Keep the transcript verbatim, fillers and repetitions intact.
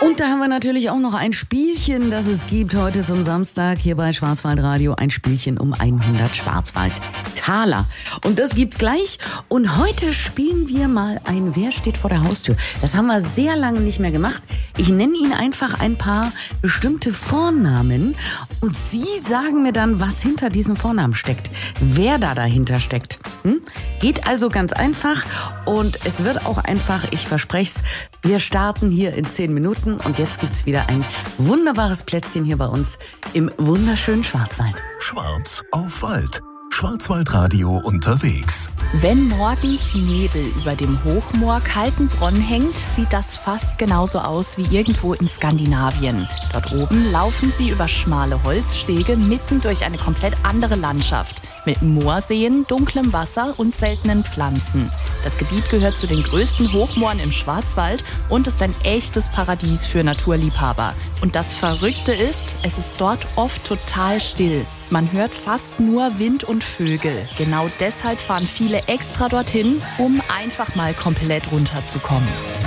Und da haben wir natürlich auch noch ein Spielchen, das es gibt heute zum Samstag hier bei Schwarzwaldradio. Ein Spielchen um hundert Schwarzwaldtaler. Und das gibt's gleich. Und heute spielen wir mal ein Wer steht vor der Haustür. Das haben wir sehr lange nicht mehr gemacht. Ich nenne Ihnen einfach ein paar bestimmte Vornamen. Und Sie sagen mir dann, was hinter diesem Vornamen steckt. Wer da dahinter steckt. Hm? Geht also ganz einfach. Und es wird auch einfach, ich verspreche es. Wir starten hier in zehn Minuten. Und jetzt gibt's wieder ein wunderbares Plätzchen hier bei uns im wunderschönen Schwarzwald. Schwarz auf Wald. Schwarzwaldradio unterwegs. Wenn morgens Nebel über dem Hochmoor Kaltenbronn hängt, sieht das fast genauso aus wie irgendwo in Skandinavien. Dort oben laufen sie über schmale Holzstege mitten durch eine komplett andere Landschaft. Mit Moorseen, dunklem Wasser und seltenen Pflanzen. Das Gebiet gehört zu den größten Hochmooren im Schwarzwald und ist ein echtes Paradies für Naturliebhaber. Und das Verrückte ist, es ist dort oft total still. Man hört fast nur Wind und Vögel. Genau deshalb fahren viele extra dorthin, um einfach mal komplett runterzukommen.